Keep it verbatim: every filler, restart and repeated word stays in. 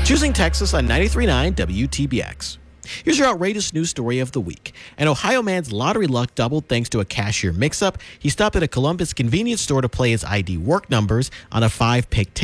Choosing Texas on ninety-three point nine W T B X. Here's your outrageous news story of the week. An Ohio man's lottery luck doubled thanks to a cashier mix-up. He stopped at a Columbus convenience store to play his I D work numbers on a five-pick ticket.